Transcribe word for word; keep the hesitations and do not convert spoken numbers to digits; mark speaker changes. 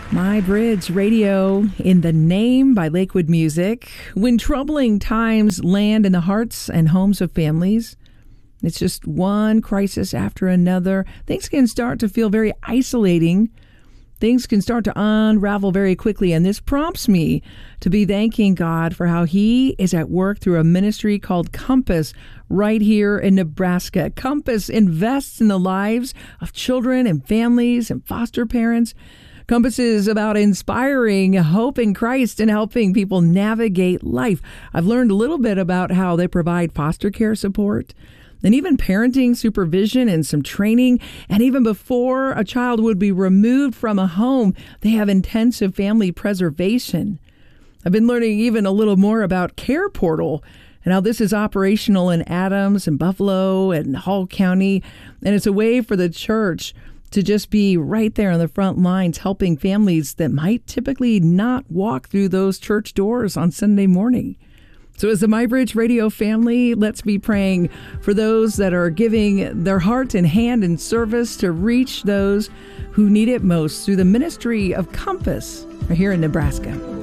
Speaker 1: My Bridge Radio, In the Name by Lakewood Music. When troubling times land in the hearts and homes of families, it's just one crisis after another. Things can start to feel very isolating. Things can start to unravel very quickly, and this prompts me to be thanking God for how He is at work through a ministry called Compass right here in Nebraska. Compass invests in the lives of children and families and foster parents. Compass is about inspiring hope in Christ and helping people navigate life. I've learned a little bit about how they provide foster care support and even parenting supervision and some training. And even before a child would be removed from a home, they have intensive family preservation. I've been learning even a little more about Care Portal and how this is operational in Adams and Buffalo and Hall County. And it's a way for the church to just be right there on the front lines, helping families that might typically not walk through those church doors on Sunday morning. So as the My Bridge Radio family, let's be praying for those that are giving their heart and hand in service to reach those who need it most through the ministry of Compass here in Nebraska.